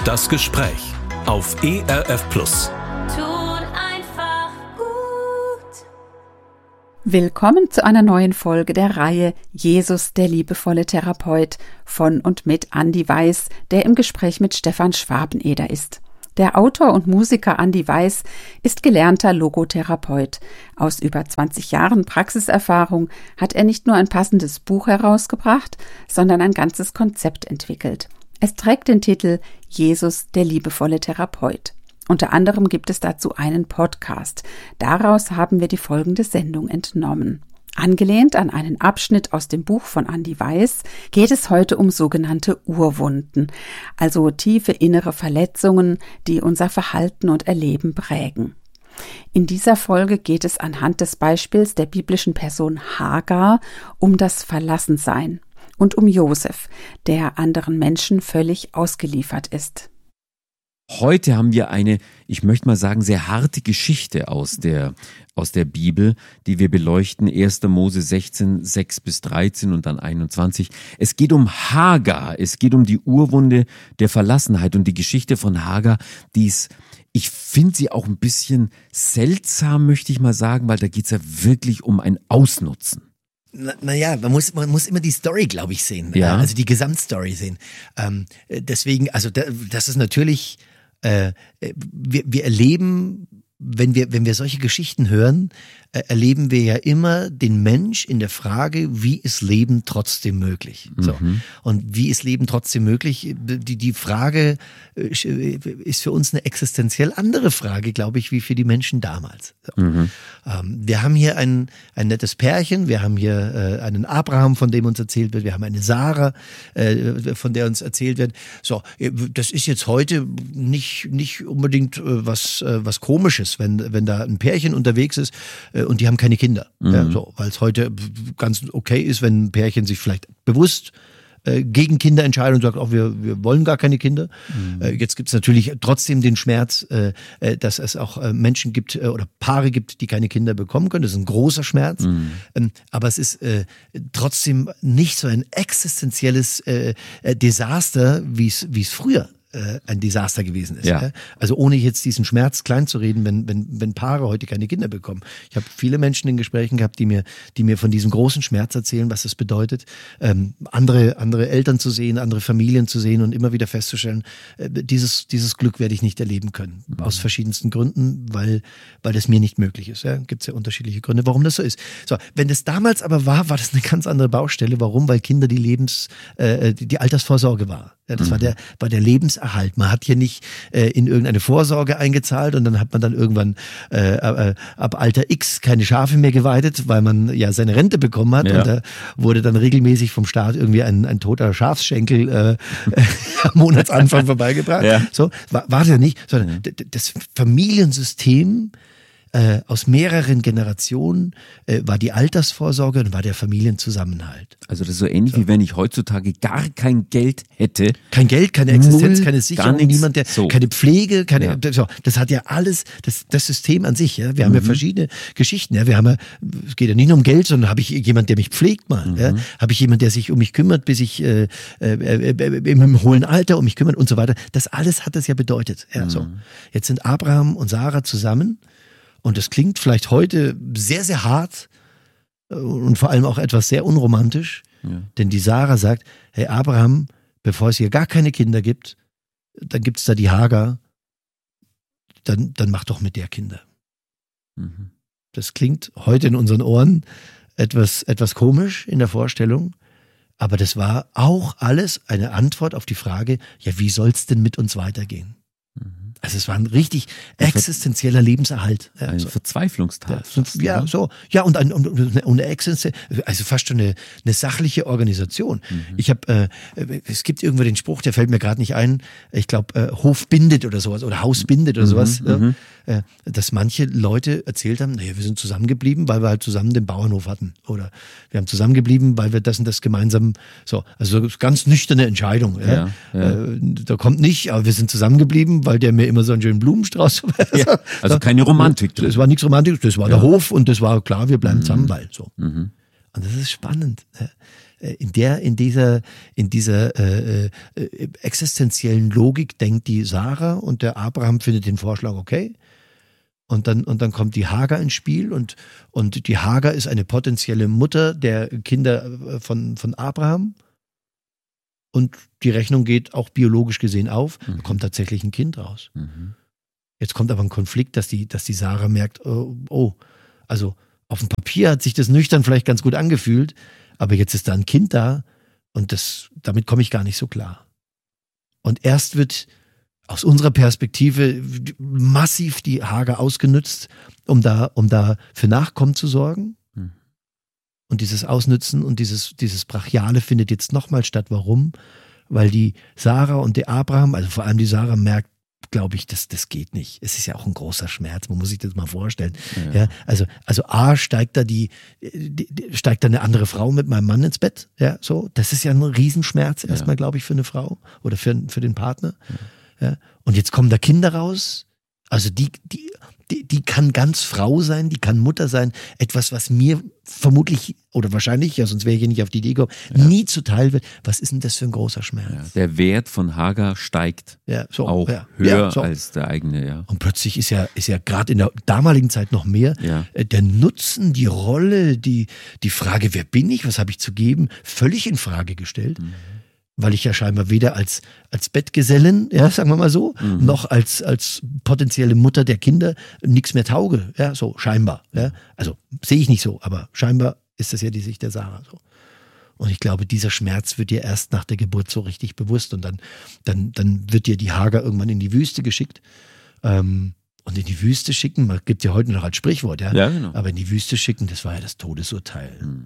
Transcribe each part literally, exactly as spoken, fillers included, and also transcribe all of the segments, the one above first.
Das Gespräch auf E R F Plus. Tut einfach gut. Willkommen zu einer neuen Folge der Reihe Jesus, der liebevolle Therapeut von und mit Andi Weiß, der im Gespräch mit Stefan Schwabeneder ist. Der Autor und Musiker Andi Weiß ist gelernter Logotherapeut. Aus über zwanzig Jahren Praxiserfahrung hat er nicht nur ein passendes Buch herausgebracht, sondern ein ganzes Konzept entwickelt. Es trägt den Titel Jesus, der liebevolle Therapeut. Unter anderem gibt es dazu einen Podcast. Daraus haben wir die folgende Sendung entnommen. Angelehnt an einen Abschnitt aus dem Buch von Andi Weiß geht es heute um sogenannte Urwunden, also tiefe innere Verletzungen, die unser Verhalten und Erleben prägen. In dieser Folge geht es anhand des Beispiels der biblischen Person Hagar um das Verlassensein und um Josef, der anderen Menschen völlig ausgeliefert ist. Heute haben wir eine, ich möchte mal sagen, sehr harte Geschichte aus der, aus der Bibel, die wir beleuchten. erster Mose sechzehn, sechs bis dreizehn und dann einundzwanzig. Es geht um Hagar, es geht um die Urwunde der Verlassenheit und die Geschichte von Hagar, die ist, ich finde sie auch ein bisschen seltsam, möchte ich mal sagen, weil da geht es ja wirklich um ein Ausnutzen. Naja, na man muss, man muss immer die Story, glaube ich, sehen. Ja. Also die Gesamtstory sehen. Ähm, deswegen, also da, das ist natürlich, äh, wir, wir erleben, wenn wir, wenn wir solche Geschichten hören, äh, erleben wir ja immer den Mensch in der Frage, wie ist Leben trotzdem möglich? Mhm. So. Und wie ist Leben trotzdem möglich? Die, die Frage äh, ist für uns eine existenziell andere Frage, glaube ich, wie für die Menschen damals. So. Mhm. Ähm, wir haben hier ein, ein nettes Pärchen, wir haben hier äh, einen Abraham, von dem uns erzählt wird, wir haben eine Sarah, äh, von der uns erzählt wird. So, das ist jetzt heute nicht, nicht unbedingt äh, was, äh, was Komisches, wenn, wenn da ein Pärchen unterwegs ist äh, und die haben keine Kinder. Mhm. Ja, so, weil es heute ganz okay ist, wenn ein Pärchen sich vielleicht bewusst äh, gegen Kinder entscheidet und sagt, auch wir, wir wollen gar keine Kinder. Mhm. Äh, jetzt gibt es natürlich trotzdem den Schmerz, äh, äh, dass es auch äh, Menschen gibt äh, oder Paare gibt, die keine Kinder bekommen können. Das ist ein großer Schmerz. Mhm. Ähm, aber es ist äh, trotzdem nicht so ein existenzielles äh, äh, Desaster, wie es wie es früher ein Desaster gewesen ist. Ja. Also ohne jetzt diesen Schmerz klein zu reden, wenn, wenn, wenn Paare heute keine Kinder bekommen. Ich habe viele Menschen in Gesprächen gehabt, die mir, die mir von diesem großen Schmerz erzählen, was es bedeutet, ähm, andere, andere Eltern zu sehen, andere Familien zu sehen und immer wieder festzustellen, äh, dieses, dieses Glück werde ich nicht erleben können. Mhm. Aus verschiedensten Gründen, weil, weil das mir nicht möglich ist. Ja, gibt es ja unterschiedliche Gründe, warum das so ist. So, wenn das damals aber war, war das eine ganz andere Baustelle. Warum? Weil Kinder die Lebens, äh, die, die Altersvorsorge war. Ja, das mhm. war der, war der Lebenserhalt. Man hat hier nicht äh, in irgendeine Vorsorge eingezahlt und dann hat man dann irgendwann äh, äh, ab Alter X keine Schafe mehr geweidet, weil man ja seine Rente bekommen hat. Ja. Und da wurde dann regelmäßig vom Staat irgendwie ein, ein toter Schafsschenkel äh, am Monatsanfang vorbeigebracht. Ja. So, war, war das ja nicht, sondern mhm. das Familiensystem Äh, aus mehreren Generationen äh, war die Altersvorsorge und war der Familienzusammenhalt. Also das ist so ähnlich, so. Wie wenn ich heutzutage gar kein Geld hätte. Kein Geld, keine Existenz, Null, keine Sicherung, niemand, der, so. keine Pflege, keine, ja. so. Das hat ja alles, das, das System an sich, ja. Wir mhm. haben ja verschiedene Geschichten, ja. Wir haben ja, es geht ja nicht nur um Geld, sondern habe ich jemand, der mich pflegt mal, mhm. ja. Habe ich jemand, der sich um mich kümmert, bis ich äh, äh, äh, im hohen Alter um mich kümmert und so weiter. Das alles hat das ja bedeutet, ja. Mhm. So. Jetzt sind Abraham und Sarah zusammen. Und das klingt vielleicht heute sehr, sehr hart und vor allem auch etwas sehr unromantisch. Ja. Denn die Sarah sagt, hey Abraham, bevor es hier gar keine Kinder gibt, dann gibt es da die Hagar, dann, dann mach doch mit der Kinder. Mhm. Das klingt heute in unseren Ohren etwas, etwas komisch in der Vorstellung, aber das war auch alles eine Antwort auf die Frage, ja, wie soll es denn mit uns weitergehen? Also es war ein richtig existenzieller Lebenserhalt. Ein so. Verzweiflungstat. Ja, so, ja, so. Ja, und, ein, und, und eine existenzielle, also fast schon eine, eine sachliche Organisation. Mhm. Ich habe, äh, es gibt irgendwo den Spruch, der fällt mir gerade nicht ein, ich glaube, äh, Hof bindet oder sowas oder Haus bindet oder mhm, sowas, mhm. äh, dass manche Leute erzählt haben, naja, wir sind zusammengeblieben, weil wir halt zusammen den Bauernhof hatten. Oder wir haben zusammengeblieben, weil wir das und das gemeinsam, so. Also ganz nüchterne Entscheidung. Ja, ja, ja. Äh, da kommt nicht, aber wir sind zusammengeblieben, weil der mir immer so einen schönen Blumenstrauß. Ja, also keine Romantik drin. Das war nichts Romantisches, das war ja. der Hof und das war klar, wir bleiben mhm. zusammen, weil so. Mhm. Und das ist spannend. in der, in dieser, in dieser äh, äh, existenziellen Logik denkt die Sarah und der Abraham findet den Vorschlag okay. Und dann, und dann kommt die Hagar ins Spiel und, und die Hagar ist eine potenzielle Mutter der Kinder von, von Abraham. Und die Rechnung geht auch biologisch gesehen auf, mhm. da kommt tatsächlich ein Kind raus. Mhm. Jetzt kommt aber ein Konflikt, dass die, dass die Sarah merkt, oh, oh, also auf dem Papier hat sich das nüchtern vielleicht ganz gut angefühlt, aber jetzt ist da ein Kind da und das, damit komme ich gar nicht so klar. Und erst wird aus unserer Perspektive massiv die Hagar ausgenutzt, um da, um da für Nachkommen zu sorgen. Mhm. Und dieses Ausnützen und dieses, dieses Brachiale findet jetzt nochmal statt. Warum? Weil die Sarah und der Abraham, also vor allem die Sarah merkt, glaube ich, das, das geht nicht. Es ist ja auch ein großer Schmerz, man muss sich das mal vorstellen. Ja. Ja, also, also A, steigt da die, die, die, steigt da eine andere Frau mit meinem Mann ins Bett. Ja, so. Das ist ja ein Riesenschmerz erstmal, ja. glaube ich, für eine Frau oder für, für den Partner. Ja. Ja. Und jetzt kommen da Kinder raus. Also die, die, die, die kann ganz Frau sein, die kann Mutter sein. Etwas, was mir vermutlich oder wahrscheinlich, ja, sonst wäre ich hier nicht auf die Idee gekommen, ja. nie zuteil wird. Was ist denn das für ein großer Schmerz? Ja, der Wert von Hagar steigt ja, so, auch ja. höher ja, so. als der eigene. Ja. Und plötzlich ist ja, ist ja gerade in der damaligen Zeit noch mehr ja. der Nutzen, die Rolle, die, die Frage, wer bin ich, was habe ich zu geben, völlig in Frage gestellt. Mhm. Weil ich ja scheinbar weder als, als Bettgesellin, ja, sagen wir mal so, mhm. noch als, als potenzielle Mutter der Kinder nichts mehr tauge, ja, so scheinbar. Ja. Also sehe ich nicht so, aber scheinbar ist das ja die Sicht der Sarah so. Und ich glaube, dieser Schmerz wird dir erst nach der Geburt so richtig bewusst und dann, dann, dann wird dir die Hagar irgendwann in die Wüste geschickt. Ähm, und in die Wüste schicken, man gibt ja heute noch als Sprichwort, ja, ja genau. aber in die Wüste schicken, das war ja das Todesurteil. Mhm.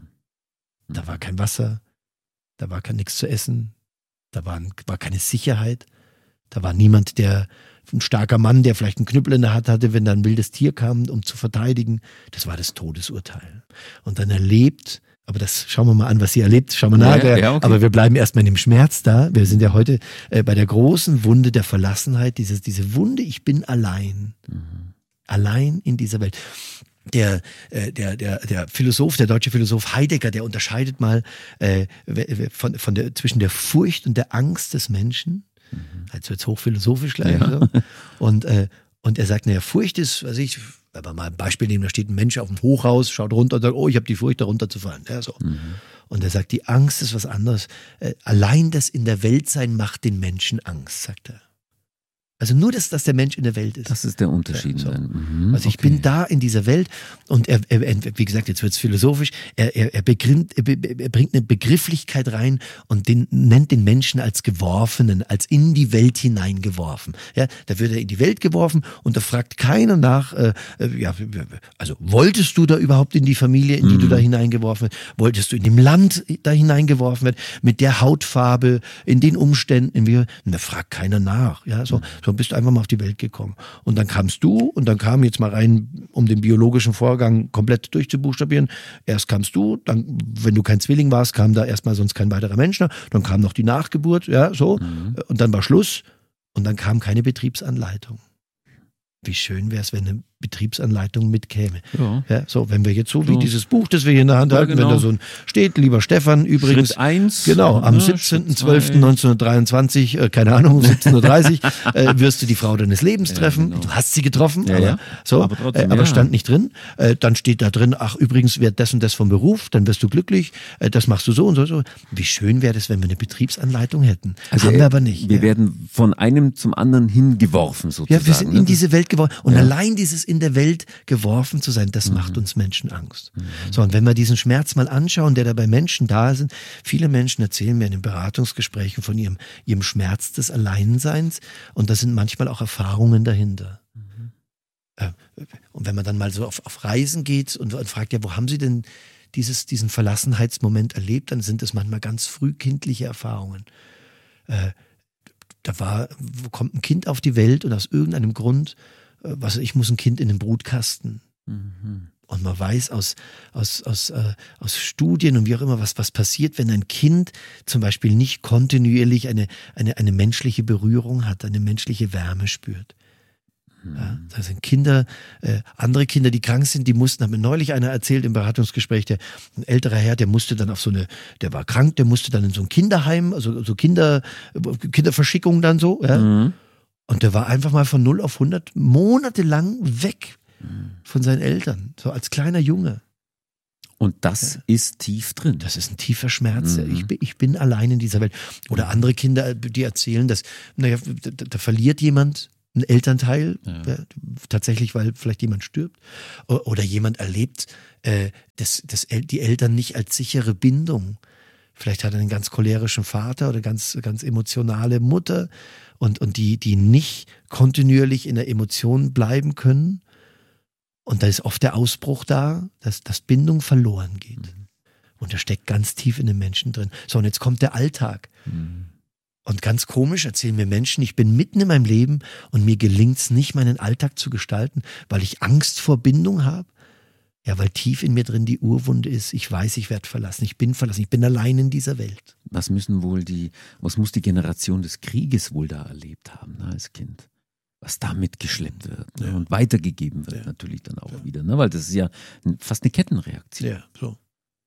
Da war kein Wasser, da war kein nichts zu essen. Da war, war keine Sicherheit. Da war niemand, der, ein starker Mann, der vielleicht einen Knüppel in der Hand hatte, wenn da ein wildes Tier kam, um zu verteidigen. Das war das Todesurteil. Und dann erlebt, aber das schauen wir mal an, was sie erlebt, schauen wir nachher. Ja, ja, okay. Aber wir bleiben erstmal in dem Schmerz da. Wir sind ja heute äh, bei der großen Wunde der Verlassenheit, diese, diese Wunde, ich bin allein. Mhm. Allein in dieser Welt. Der, äh, der, der, der Philosoph, der deutsche Philosoph Heidegger, der unterscheidet mal äh, von, von der, zwischen der Furcht und der Angst des Menschen. Mhm. Jetzt wird's hochphilosophisch gleich. Ja. So. Und, äh, und er sagt, naja, Furcht ist, was ich, wenn wir mal ein Beispiel nehmen, da steht ein Mensch auf dem Hochhaus, schaut runter und sagt, oh, ich habe die Furcht, da runterzufallen. Ja, so. Mhm. Und er sagt, die Angst ist was anderes. Äh, allein das in der Welt sein macht den Menschen Angst, sagt er. Also nur, dass, dass der Mensch in der Welt ist. Das ist der Unterschied. Ja, so. mhm, also ich okay. bin da in dieser Welt und er, er, wie gesagt, jetzt wird es philosophisch, er, er, er, begrimmt, er, er bringt eine Begrifflichkeit rein und den, nennt den Menschen als Geworfenen, als in die Welt hineingeworfen. Ja, da wird er in die Welt geworfen und da fragt keiner nach, äh, ja, also wolltest du da überhaupt in die Familie, in die mhm. du da hineingeworfen wirst? Wolltest du in dem Land da hineingeworfen werden? Mit der Hautfarbe, in den Umständen? In wie, und da fragt keiner nach. Ja, so. Mhm. So bist du einfach mal auf die Welt gekommen. Und dann kamst du und dann kam jetzt mal rein, um den biologischen Vorgang komplett durchzubuchstabieren. Erst kamst du, dann, wenn du kein Zwilling warst, kam da erstmal sonst kein weiterer Mensch. Dann kam noch die Nachgeburt, ja, so. Mhm. Und dann war Schluss. Und dann kam keine Betriebsanleitung. Wie schön wäre es, wenn eine Betriebsanleitung mitkäme. Ja. Ja, so, wenn wir jetzt so wie ja. dieses Buch, das wir hier in der Hand ja, halten, genau. wenn da so ein steht, lieber Stefan, übrigens. Schritt eins. Genau, am ja, siebzehnten zwölften neunzehnhundertdreiundzwanzig, äh, keine Ahnung, siebzehn Uhr dreißig, äh, wirst du die Frau deines Lebens ja, treffen. Genau. Du hast sie getroffen, ja, aber, ja. so, aber, trotzdem, äh, aber ja. stand nicht drin. Äh, dann steht da drin, ach, übrigens, wer das und das vom Beruf, dann wirst du glücklich, äh, das machst du so und so. so. Wie schön wäre das, wenn wir eine Betriebsanleitung hätten. Also, haben wir aber nicht. Wir ja. werden von einem zum anderen hingeworfen, sozusagen. Ja, wir sind in ne? diese Welt geworfen. Und ja. allein dieses in der Welt geworfen zu sein, das mhm. macht uns Menschen Angst. Mhm. So, und wenn wir diesen Schmerz mal anschauen, der da bei Menschen da sind, viele Menschen erzählen mir in den Beratungsgesprächen von ihrem, ihrem Schmerz des Alleinseins und da sind manchmal auch Erfahrungen dahinter. Mhm. Äh, und wenn man dann mal so auf, auf Reisen geht und, und fragt, ja, wo haben Sie denn dieses, diesen Verlassenheitsmoment erlebt, dann sind es manchmal ganz frühkindliche Erfahrungen. Äh, da war, kommt ein Kind auf die Welt und aus irgendeinem Grund was ich muss ein Kind in den Brutkasten. Mhm. Und man weiß aus, aus, aus, äh, aus Studien und wie auch immer, was, was passiert, wenn ein Kind zum Beispiel nicht kontinuierlich eine, eine, eine menschliche Berührung hat, eine menschliche Wärme spürt. Ja, da sind Kinder, äh, andere Kinder, die krank sind, die mussten, hat mir neulich einer erzählt im Beratungsgespräch, der, ein älterer Herr, der musste dann auf so eine, der war krank, der musste dann in so ein Kinderheim, also so Kinder, Kinderverschickung dann so, ja. Mhm. Und der war einfach mal von null auf hundert monatelang weg mhm. von seinen Eltern, so als kleiner Junge. Und das ja. ist tief drin. Das ist ein tiefer Schmerz. Mhm. Ich, bin, ich bin allein in dieser Welt. Oder andere Kinder, die erzählen, dass, naja, da, da verliert jemand ein Elternteil, ja. Ja, tatsächlich, weil vielleicht jemand stirbt. Oder jemand erlebt äh, das, das, die Eltern nicht als sichere Bindung. Vielleicht hat er einen ganz cholerischen Vater oder ganz, ganz emotionale Mutter und, und die, die nicht kontinuierlich in der Emotion bleiben können. Und da ist oft der Ausbruch da, dass, dass Bindung verloren geht. Mhm. Und der steckt ganz tief in den Menschen drin. So, und jetzt kommt der Alltag. Mhm. Und ganz komisch erzählen mir Menschen, ich bin mitten in meinem Leben und mir gelingt es nicht, meinen Alltag zu gestalten, weil ich Angst vor Bindung habe. Ja, weil tief in mir drin die Urwunde ist. Ich weiß, ich werde verlassen. Ich bin verlassen. Ich bin allein in dieser Welt. Was müssen wohl die, was muss die Generation des Krieges wohl da erlebt haben, ne, als Kind? Was da mitgeschleppt wird, ne, ja. und weitergegeben wird ja. natürlich dann auch ja. wieder, ne, weil das ist ja fast eine Kettenreaktion. Ja, so.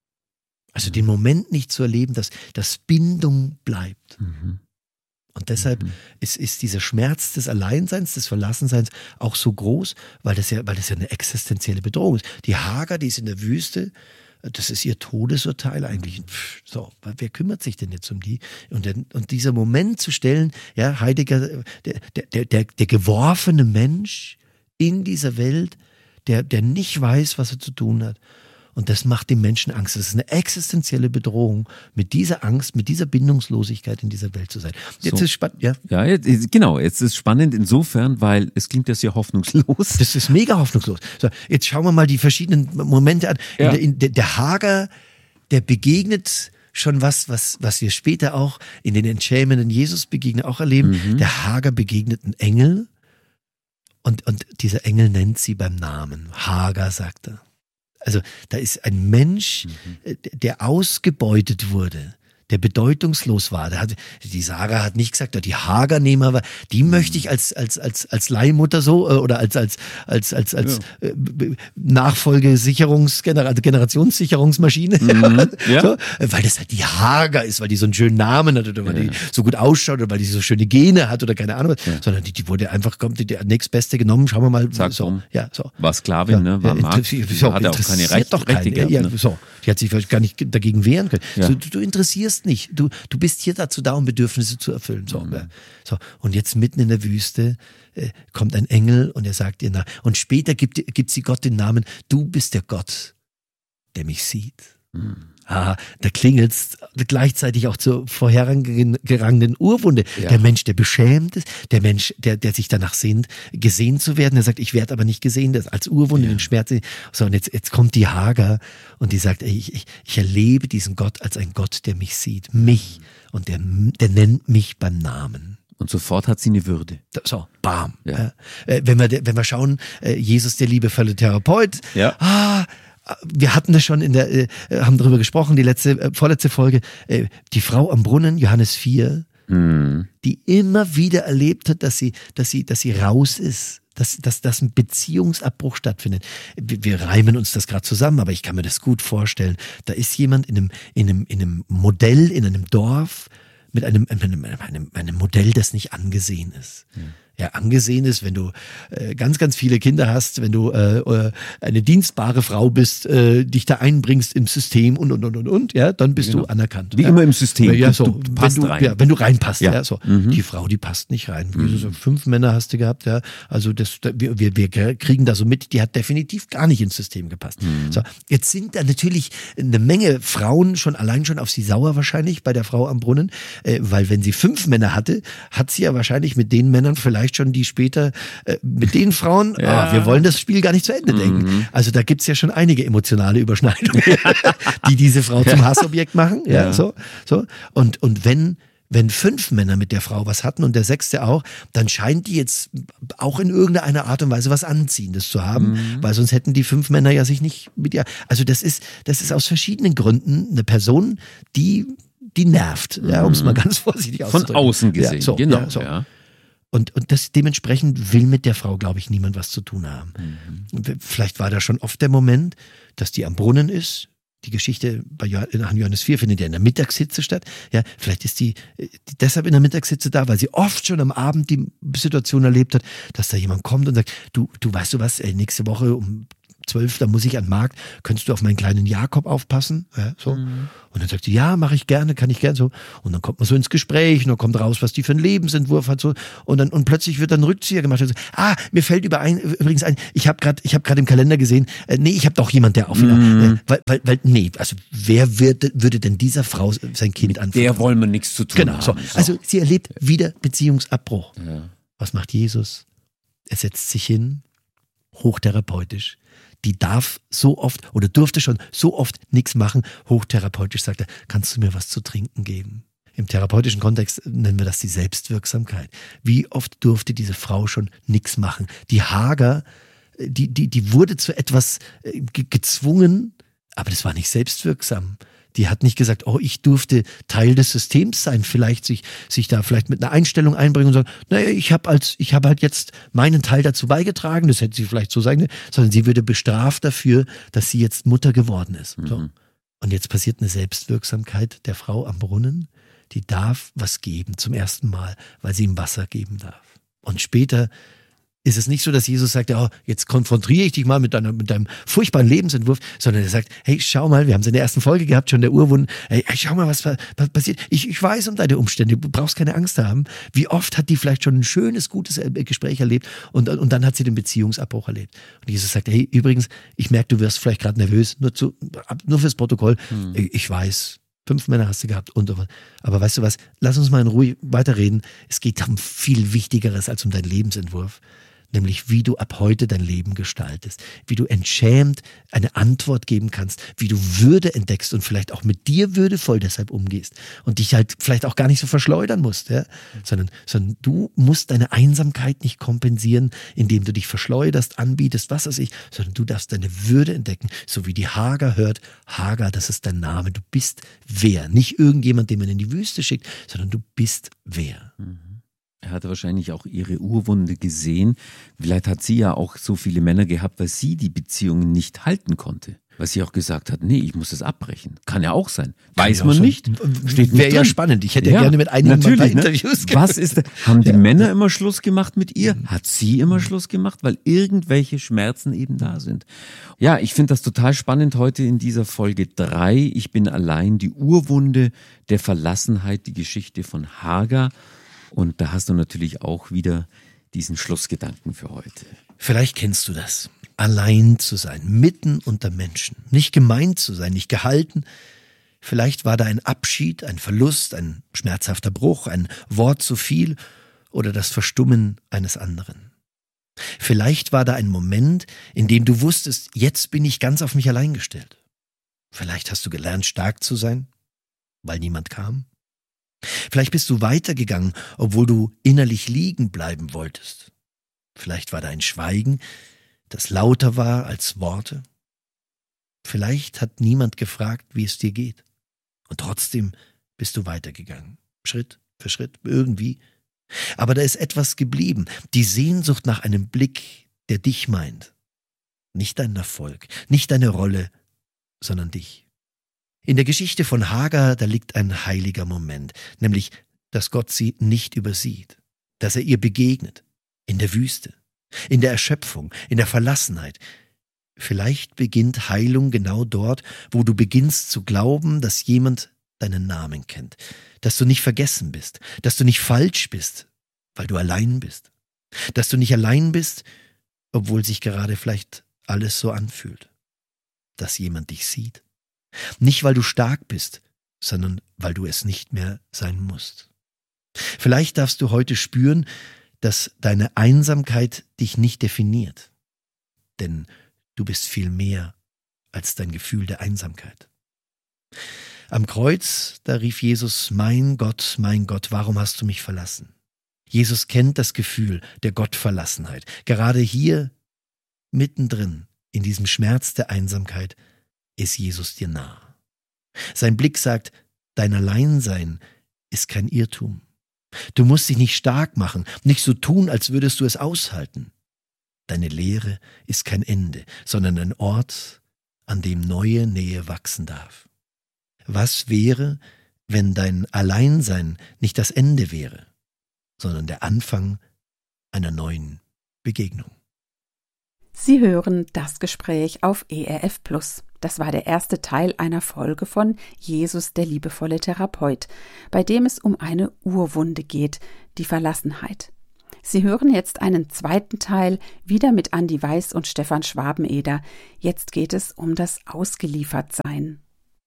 Also den Moment nicht zu erleben, dass, dass Bindung bleibt. Mhm. Und deshalb mhm. ist, ist dieser Schmerz des Alleinseins, des Verlassenseins auch so groß, weil das ja, weil das ja eine existenzielle Bedrohung ist. Die Hagar, die ist in der Wüste, das ist ihr Todesurteil eigentlich. Pff, so, wer kümmert sich denn jetzt um die? Und, der, und dieser Moment zu stellen, ja, Heidegger, der, der, der, der geworfene Mensch in dieser Welt, der, der nicht weiß, was er zu tun hat. Und das macht dem Menschen Angst. Das ist eine existenzielle Bedrohung, mit dieser Angst, mit dieser Bindungslosigkeit in dieser Welt zu sein. Jetzt so. ist spannend, ja? Ja, jetzt, genau. Jetzt ist spannend insofern, weil es klingt ja sehr hoffnungslos. Das ist mega hoffnungslos. So, jetzt schauen wir mal die verschiedenen Momente an. Ja. In der, in der, der Hagar, der begegnet schon was, was, was wir später auch in den entschämenden Jesus begegnen, auch erleben. Mhm. Der Hagar begegnet einen Engel und, und dieser Engel nennt sie beim Namen. Hagar, sagt er. Also da ist ein Mensch, mhm. der ausgebeutet wurde, der bedeutungslos war. Der hat, die Sarah hat nicht gesagt, die Hagar nehmen wir, die mhm. möchte ich als als als als Leihmutter so oder als als als als als ja. Nachfolgesicherungs Generationssicherungsmaschine, mhm. ja. so, weil das halt die Hagar ist, weil die so einen schönen Namen hat oder weil ja. die so gut ausschaut oder weil die so schöne Gene hat oder keine Ahnung was, ja. sondern die, die wurde einfach kommt die, die nächstbeste genommen. Schauen wir mal, Sag so, um. ja, so. War Sklavin, ja. ne? War ja, Markt, so, hatte auch keine Rechte, doch keine, Rechte gehabt, ja, ne? so. Die hat sich vielleicht gar nicht dagegen wehren können. Ja. So, du, du interessierst nicht. Du, du bist hier dazu da, um Bedürfnisse zu erfüllen. So, mhm. so. Und jetzt mitten in der Wüste äh, kommt ein Engel und er sagt ihr nach. Und später gibt, gibt sie Gott den Namen, du bist der Gott, der mich sieht. Mhm. Ah, da klingelt es gleichzeitig auch zur vorhergegangenen Urwunde. Ja. Der Mensch, der beschämt ist, der Mensch, der, der sich danach sehnt, gesehen zu werden, der sagt, ich werde aber nicht gesehen, das als Urwunde, ja. den Schmerz. So, und jetzt, jetzt kommt die Hagar und die sagt, ich, ich, ich erlebe diesen Gott als ein Gott, der mich sieht, mich, und der, der nennt mich beim Namen. Und sofort hat sie eine Würde. So, bam. Ja. Äh, wenn wir, wenn wir schauen, äh, Jesus, der liebevolle Therapeut, ja. ah, wir hatten das schon in der, äh, haben darüber gesprochen, die letzte, äh, vorletzte Folge, äh, die Frau am Brunnen, Johannes vier, mhm. die immer wieder erlebt hat, dass sie, dass sie, dass sie raus ist, dass, dass, dass ein Beziehungsabbruch stattfindet. Wir, wir reimen uns das gerade zusammen, aber ich kann mir das gut vorstellen. Da ist jemand in einem, in einem, in einem Modell, in einem Dorf, mit einem, einem, einem, einem Modell, das nicht angesehen ist. Mhm. Ja, angesehen ist, wenn du äh, ganz, ganz viele Kinder hast, wenn du äh, eine dienstbare Frau bist, äh, dich da einbringst im System und, und, und, und, und, ja, dann bist genau. du anerkannt. Wie ja. immer im System. Ja, so, du, du passt wenn du, rein. Ja, wenn du reinpasst, ja, ja so. Mhm. Die Frau, die passt nicht rein. Mhm. So fünf Männer hast du gehabt, ja. Also das, wir, wir, wir kriegen da so mit, die hat definitiv gar nicht ins System gepasst. Mhm. So, jetzt sind da natürlich eine Menge Frauen schon allein schon auf sie sauer wahrscheinlich bei der Frau am Brunnen, äh, weil wenn sie fünf Männer hatte, hat sie ja wahrscheinlich mit den Männern vielleicht schon die später mit den Frauen, ja. ah, wir wollen das Spiel gar nicht zu Ende denken. Mhm. Also da gibt's ja schon einige emotionale Überschneidungen, die diese Frau zum Hassobjekt machen. Ja, ja. So, so. Und, und wenn, wenn fünf Männer mit der Frau was hatten und der sechste auch, dann scheint die jetzt auch in irgendeiner Art und Weise was Anziehendes zu haben, mhm. weil sonst hätten die fünf Männer ja sich nicht mit ihr. Also das ist, das ist aus verschiedenen Gründen eine Person, die, die nervt, ja, um es mal ganz vorsichtig auszudrücken. Von außen gesehen, ja, so, genau. Ja, so. Ja. Und, und das, dementsprechend will mit der Frau, glaube ich, niemand was zu tun haben. Mhm. Vielleicht war da schon oft der Moment, dass die am Brunnen ist. Die Geschichte bei Johannes vier findet ja in der Mittagshitze statt. Ja, vielleicht ist die, die deshalb in der Mittagshitze da, weil sie oft schon am Abend die Situation erlebt hat, dass da jemand kommt und sagt, du, du weißt du was, ey, nächste Woche um zwölf, da muss ich an den Markt, könntest du auf meinen kleinen Jakob aufpassen? Ja, so. Mhm. Und dann sagt sie, ja, mache ich gerne, kann ich gerne so. Und dann kommt man so ins Gespräch und dann kommt raus, was die für einen Lebensentwurf hat. So. Und dann und plötzlich wird dann ein Rückzieher gemacht. Und so, ah, mir fällt überein, übrigens ein, ich habe gerade ich habe gerade im Kalender gesehen, äh, nee, ich habe doch jemand, der auch wieder, mhm. äh, weil, weil, weil, nee, also wer wird, würde denn dieser Frau sein Kind anfangen? Der wollen wir nichts zu tun genau, haben. So. Also sie erlebt wieder Beziehungsabbruch. Ja. Was macht Jesus? Er setzt sich hin, hochtherapeutisch. Die darf so oft oder durfte schon so oft nichts machen. Hochtherapeutisch sagt er, kannst du mir was zu trinken geben? Im therapeutischen Kontext nennen wir das die Selbstwirksamkeit. Wie oft durfte diese Frau schon nichts machen? Die Hagar, die, die, die wurde zu etwas ge- gezwungen, aber das war nicht selbstwirksam. Die hat nicht gesagt, oh, ich durfte Teil des Systems sein, vielleicht sich, sich da vielleicht mit einer Einstellung einbringen und sagen, naja, ich habe als, ich habe halt jetzt meinen Teil dazu beigetragen, das hätte sie vielleicht so sagen, sondern sie würde bestraft dafür, dass sie jetzt Mutter geworden ist. Mhm. So. Und jetzt passiert eine Selbstwirksamkeit der Frau am Brunnen, die darf was geben zum ersten Mal, weil sie ihm Wasser geben darf. Und später ist es nicht so, dass Jesus sagt, oh, jetzt konfrontiere ich dich mal mit, deiner, mit deinem furchtbaren Lebensentwurf, sondern er sagt, hey, schau mal, wir haben es in der ersten Folge gehabt, schon der Urwunden, hey, schau mal, was, was passiert. Ich, ich weiß um deine Umstände, du brauchst keine Angst haben. Wie oft hat die vielleicht schon ein schönes, gutes Gespräch erlebt und, und dann hat sie den Beziehungsabbruch erlebt. Und Jesus sagt, hey, übrigens, ich merke, du wirst vielleicht gerade nervös, nur, zu, nur fürs Protokoll, hm. ich weiß, fünf Männer hast du gehabt und aber weißt du was, lass uns mal in Ruhe weiterreden. Es geht um viel Wichtigeres als um deinen Lebensentwurf. Nämlich wie du ab heute dein Leben gestaltest, wie du entschämt eine Antwort geben kannst, wie du Würde entdeckst und vielleicht auch mit dir würdevoll deshalb umgehst und dich halt vielleicht auch gar nicht so verschleudern musst, ja? sondern, sondern du musst deine Einsamkeit nicht kompensieren, indem du dich verschleuderst, anbietest, was weiß ich, sondern du darfst deine Würde entdecken, so wie die Hagar hört, Hagar, das ist dein Name, du bist wer, nicht irgendjemand, den man in die Wüste schickt, sondern du bist wer. Mhm. Er hatte wahrscheinlich auch ihre Urwunde gesehen. Vielleicht hat sie ja auch so viele Männer gehabt, weil sie die Beziehungen nicht halten konnte. Weil sie auch gesagt hat, nee, ich muss das abbrechen. Kann ja auch sein. Weiß man nicht. Steht Wäre ja spannend. Ich hätte ja, ja gerne mit einigen mal ein paar Interviews ne? Was ist, haben die ja. Männer immer Schluss gemacht mit ihr? Hat sie immer Schluss gemacht? Weil irgendwelche Schmerzen eben da sind. Ja, ich finde das total spannend heute in dieser Folge drei. Ich bin allein, die Urwunde der Verlassenheit, die Geschichte von Hagar. Und da hast du natürlich auch wieder diesen Schlussgedanken für heute. Vielleicht kennst du das. Allein zu sein, mitten unter Menschen. Nicht gemeint zu sein, nicht gehalten. Vielleicht war da ein Abschied, ein Verlust, ein schmerzhafter Bruch, ein Wort zu viel oder das Verstummen eines anderen. Vielleicht war da ein Moment, in dem du wusstest, jetzt bin ich ganz auf mich allein gestellt. Vielleicht hast du gelernt, stark zu sein, weil niemand kam. Vielleicht bist du weitergegangen, obwohl du innerlich liegen bleiben wolltest. Vielleicht war da ein Schweigen, das lauter war als Worte. Vielleicht hat niemand gefragt, wie es dir geht. Und trotzdem bist du weitergegangen. Schritt für Schritt, irgendwie. Aber da ist etwas geblieben. Die Sehnsucht nach einem Blick, der dich meint. Nicht deinen Erfolg, nicht deine Rolle, sondern dich. In der Geschichte von Hagar, da liegt ein heiliger Moment, nämlich, dass Gott sie nicht übersieht, dass er ihr begegnet, in der Wüste, in der Erschöpfung, in der Verlassenheit. Vielleicht beginnt Heilung genau dort, wo du beginnst zu glauben, dass jemand deinen Namen kennt, dass du nicht vergessen bist, dass du nicht falsch bist, weil du allein bist, dass du nicht allein bist, obwohl sich gerade vielleicht alles so anfühlt, dass jemand dich sieht. Nicht, weil du stark bist, sondern weil du es nicht mehr sein musst. Vielleicht darfst du heute spüren, dass deine Einsamkeit dich nicht definiert. Denn du bist viel mehr als dein Gefühl der Einsamkeit. Am Kreuz, da rief Jesus, mein Gott, mein Gott, warum hast du mich verlassen? Jesus kennt das Gefühl der Gottverlassenheit. Gerade hier, mittendrin, in diesem Schmerz der Einsamkeit, ist Jesus dir nah. Sein Blick sagt, dein Alleinsein ist kein Irrtum. Du musst dich nicht stark machen, nicht so tun, als würdest du es aushalten. Deine Lehre ist kein Ende, sondern ein Ort, an dem neue Nähe wachsen darf. Was wäre, wenn dein Alleinsein nicht das Ende wäre, sondern der Anfang einer neuen Begegnung? Sie hören das Gespräch auf E R F Plus. Das war der erste Teil einer Folge von Jesus, der liebevolle Therapeut, bei dem es um eine Urwunde geht, die Verlassenheit. Sie hören jetzt einen zweiten Teil, wieder mit Andi Weiß und Stefan Schwabeneder. Jetzt geht es um das Ausgeliefertsein.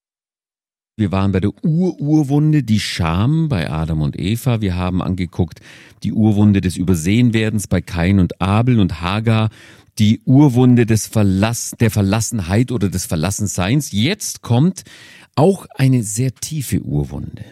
Wir waren bei der Ur-Urwunde, die Scham bei Adam und Eva. Wir haben angeguckt die Urwunde des Übersehenwerdens bei Kain und Abel und Hagar, die Urwunde des Verlass, der Verlassenheit oder des Verlassenseins. Jetzt kommt auch eine sehr tiefe Urwunde,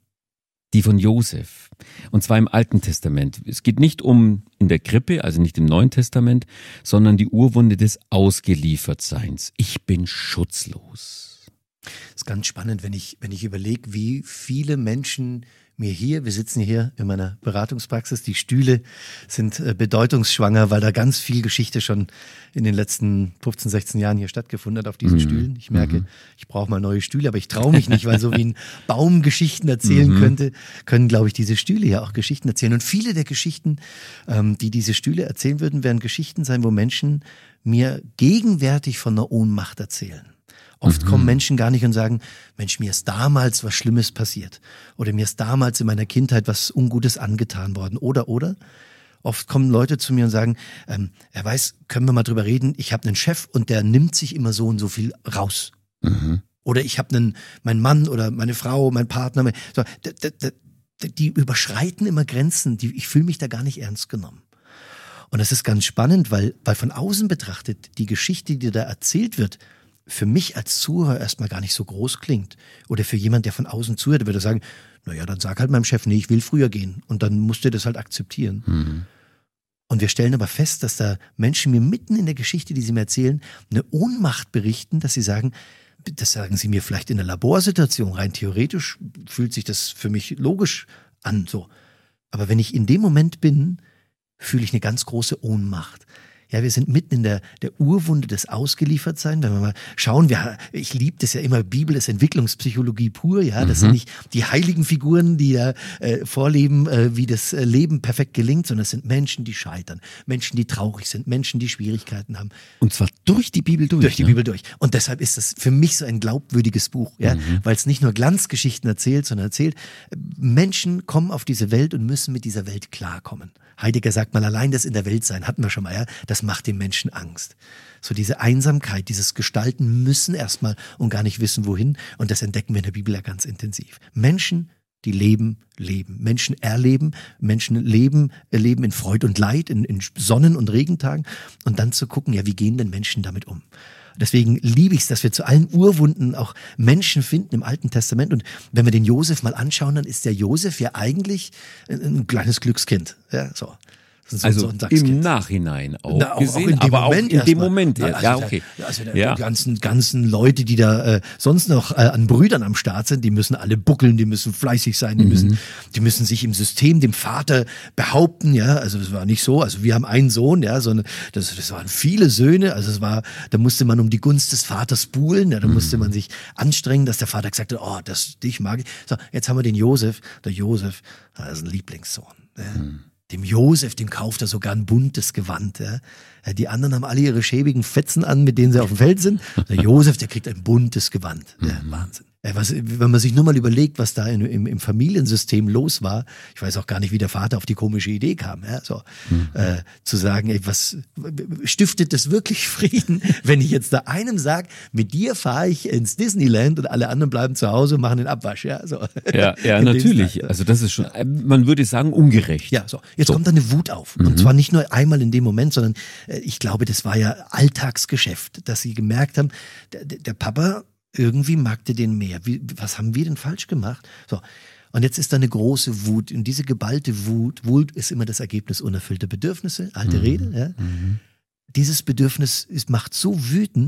die von Josef, und zwar im Alten Testament. Es geht nicht um in der Krippe, also nicht im Neuen Testament, sondern die Urwunde des Ausgeliefertseins. Ich bin schutzlos. Das ist ganz spannend, wenn ich, wenn ich überlege, wie viele Menschen mir hier, wir sitzen hier in meiner Beratungspraxis, die Stühle sind äh, bedeutungsschwanger, weil da ganz viel Geschichte schon in den letzten fünfzehn, sechzehn Jahren hier stattgefunden hat auf diesen mhm. Stühlen. Ich merke, mhm. ich brauche mal neue Stühle, aber ich traue mich nicht, weil so wie ein Baum Geschichten erzählen mhm. könnte, können, glaube ich, diese Stühle ja auch Geschichten erzählen. Und viele der Geschichten, ähm, die diese Stühle erzählen würden, werden Geschichten sein, wo Menschen mir gegenwärtig von einer Ohnmacht erzählen. Oft kommen Menschen gar nicht und sagen, Mensch, mir ist damals was Schlimmes passiert oder mir ist damals in meiner Kindheit was Ungutes angetan worden oder, oder. Oft kommen Leute zu mir und sagen, ähm, er weiß, können wir mal drüber reden, ich habe einen Chef und der nimmt sich immer so und so viel raus. Mhm. Oder ich habe einen, mein Mann oder meine Frau, mein Partner, mein, so, d, d, d, die überschreiten immer Grenzen, die, ich fühle mich da gar nicht ernst genommen. Und das ist ganz spannend, weil, weil von außen betrachtet die Geschichte, die da erzählt wird, für mich als Zuhörer erstmal gar nicht so groß klingt. Oder für jemand, der von außen zuhört, würde sagen, naja, dann sag halt meinem Chef, nee, ich will früher gehen. Und dann musst du das halt akzeptieren. Mhm. Und wir stellen aber fest, dass da Menschen mir mitten in der Geschichte, die sie mir erzählen, eine Ohnmacht berichten, dass sie sagen, das sagen sie mir vielleicht in einer Laborsituation, rein theoretisch fühlt sich das für mich logisch an, so. Aber wenn ich in dem Moment bin, fühle ich eine ganz große Ohnmacht. Ja, wir sind mitten in der, der Urwunde des Ausgeliefertseins. Wenn wir mal schauen, wir, ich liebe das ja immer, Bibel ist Entwicklungspsychologie pur, ja. Das mhm. sind nicht die heiligen Figuren, die da äh, vorleben, äh, wie das äh, Leben perfekt gelingt, sondern es sind Menschen, die scheitern, Menschen, die traurig sind, Menschen, die Schwierigkeiten haben. Und zwar durch die Bibel durch. Durch die ne? Bibel durch. Und deshalb ist das für mich so ein glaubwürdiges Buch, ja, mhm. weil es nicht nur Glanzgeschichten erzählt, sondern erzählt, Menschen kommen auf diese Welt und müssen mit dieser Welt klarkommen. Heidegger sagt mal, allein das in der Welt sein, hatten wir schon mal, ja, das macht den Menschen Angst. So diese Einsamkeit, dieses Gestalten müssen erstmal und gar nicht wissen, wohin. Und das entdecken wir in der Bibel ja ganz intensiv. Menschen, die leben, leben. Menschen erleben, Menschen leben, leben in Freud und Leid, in, in Sonnen- und Regentagen. Und dann zu gucken, ja, wie gehen denn Menschen damit um? Deswegen liebe ich es, dass wir zu allen Urwunden auch Menschen finden im Alten Testament. Und wenn wir den Josef mal anschauen, dann ist der Josef ja eigentlich ein, ein kleines Glückskind. Ja, so. So, also so im Nachhinein auch, Na, auch gesehen, auch in dem aber Moment auch in dem mal. Moment. Na, Ja, also ja der, okay. Also der, ja. die ganzen, ganzen Leute, die da äh, sonst noch äh, an Brüdern am Start sind, die müssen alle buckeln, die müssen fleißig sein, die Mhm. müssen, die müssen sich im System dem Vater behaupten, ja. Also es war nicht so, also wir haben einen Sohn, ja, sondern das, das waren viele Söhne. Also es war, da musste man um die Gunst des Vaters buhlen, ja, da musste man sich anstrengen, dass der Vater gesagt hat, oh, das dich mag ich. So, jetzt haben wir den Josef, der Josef, das ist ein Lieblingssohn. Ja. Mhm. Dem Josef, dem kauft er sogar ein buntes Gewand. Ja. Die anderen haben alle ihre schäbigen Fetzen an, mit denen sie auf dem Feld sind. Der Josef, der kriegt ein buntes Gewand. Ja, Wahnsinn. Was, wenn man sich nur mal überlegt, was da in, im, im Familiensystem los war, ich weiß auch gar nicht, wie der Vater auf die komische Idee kam, ja, so, mhm. äh, zu sagen, ey, was stiftet das wirklich Frieden, wenn ich jetzt da einem sage, mit dir fahre ich ins Disneyland und alle anderen bleiben zu Hause und machen den Abwasch, ja, so. Ja, ja, natürlich. Also das ist schon, man würde sagen, ungerecht. Ja, so. Jetzt so. kommt da eine Wut auf. Mhm. Und zwar nicht nur einmal in dem Moment, sondern äh, ich glaube, das war ja Alltagsgeschäft, dass sie gemerkt haben, der, der Papa irgendwie mag der den mehr. Wie, was haben wir denn falsch gemacht? So. Und jetzt ist da eine große Wut. Und diese geballte Wut, Wut ist immer das Ergebnis unerfüllter Bedürfnisse, alte mhm. Rede. Ja. Mhm. Dieses Bedürfnis ist, macht so wütend,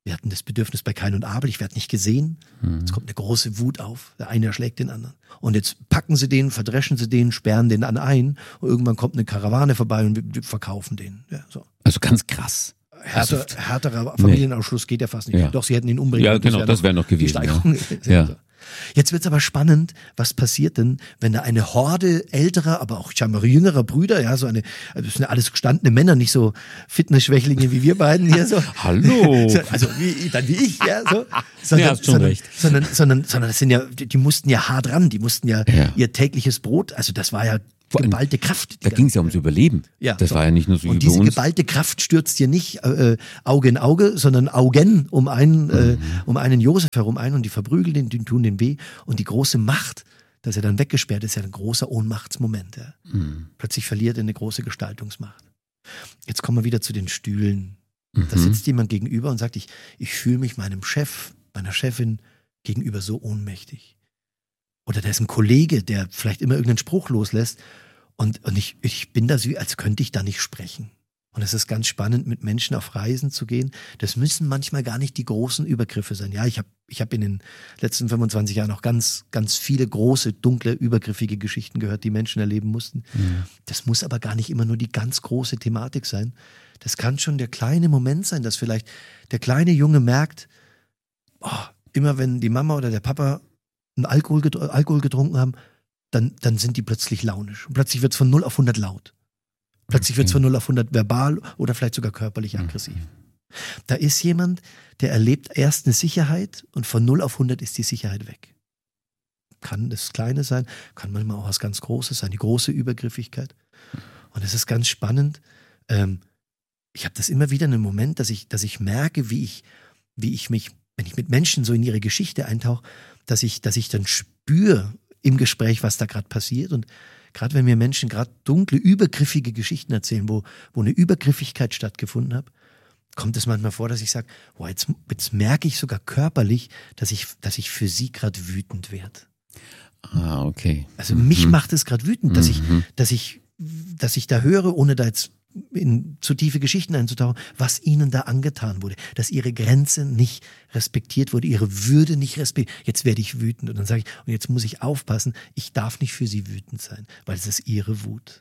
Wir hatten das Bedürfnis bei Kain und Abel, ich werde nicht gesehen. Mhm. Jetzt kommt eine große Wut auf, der eine erschlägt den anderen. Und jetzt packen sie den, verdreschen sie den, sperren den dann ein und irgendwann kommt eine Karawane vorbei und wir verkaufen den. Ja, so. Also ganz krass. Härter, also, härterer Familienausschluss nee. geht ja fast nicht. Ja. Doch, sie hätten ihn umbringen können. Ja, genau, das wäre noch, wär noch gewesen. Ja. Ja. Jetzt wird's aber spannend, was passiert denn, wenn da eine Horde älterer, aber auch scheinbar jüngerer Brüder, ja, so eine, das sind ja alles gestandene Männer, nicht so Fitnessschwächlinge wie wir beiden hier so. Hallo. Also wie, dann wie ich, ja, so. Sondern, ja, hast schon sondern, recht. Sondern, sondern, sondern das sind ja, die, die mussten ja hart ran, die mussten ja, ja. ihr tägliches Brot, also das war ja geballte Kraft. Da ging es ja ums Überleben. Ja, das so. war ja nicht nur so und wie diese bei uns. geballte Kraft stürzt hier nicht äh, Auge in Auge, sondern Augen um einen, mhm. äh, um einen Josef herum ein und die verprügeln den, die tun den weh. Und die große Macht, dass er dann weggesperrt ist, ist ja ein großer Ohnmachtsmoment. Ja. Mhm. Plötzlich verliert er eine große Gestaltungsmacht. Jetzt kommen wir wieder zu den Stühlen. Mhm. Da sitzt jemand gegenüber und sagt, ich, ich fühle mich meinem Chef, meiner Chefin gegenüber so ohnmächtig. Oder da ist ein Kollege, der vielleicht immer irgendeinen Spruch loslässt und, und ich, ich bin da so, als könnte ich da nicht sprechen. Und es ist ganz spannend, mit Menschen auf Reisen zu gehen. Das müssen manchmal gar nicht die großen Übergriffe sein. Ja, ich habe ich hab in den letzten fünfundzwanzig Jahren auch ganz, ganz viele große, dunkle, übergriffige Geschichten gehört, die Menschen erleben mussten. Mhm. Das muss aber gar nicht immer nur die ganz große Thematik sein. Das kann schon der kleine Moment sein, dass vielleicht der kleine Junge merkt, oh, immer wenn die Mama oder der Papa einen Alkohol, Alkohol getrunken haben, dann, dann sind die plötzlich launisch. Und plötzlich wird es von null auf hundert laut. Plötzlich okay. wird es von null auf hundert verbal oder vielleicht sogar körperlich aggressiv. Mhm. Da ist jemand, der erlebt erst eine Sicherheit und von null auf hundert ist die Sicherheit weg. Kann das Kleine sein, kann manchmal auch was ganz Großes sein, die große Übergriffigkeit. Und es ist ganz spannend. Ähm, ich habe das immer wieder einen Moment, dass ich, dass ich merke, wie ich, wie ich mich, wenn ich mit Menschen so in ihre Geschichte eintauche, dass ich, dass ich dann spüre im Gespräch, was da gerade passiert. Und gerade wenn mir Menschen gerade dunkle, übergriffige Geschichten erzählen, wo, wo eine Übergriffigkeit stattgefunden hat, kommt es manchmal vor, dass ich sage, wow, jetzt, jetzt merke ich sogar körperlich, dass ich, dass ich für sie gerade wütend werde. Ah, okay. Also mich mhm. macht es gerade wütend, dass mhm. ich, dass ich, dass ich da höre, ohne da jetzt in zu tiefe Geschichten einzutauchen, was ihnen da angetan wurde, dass ihre Grenze nicht respektiert wurde, ihre Würde nicht respektiert. Jetzt werde ich wütend und dann sage ich, und jetzt muss ich aufpassen, ich darf nicht für sie wütend sein, weil es ist ihre Wut.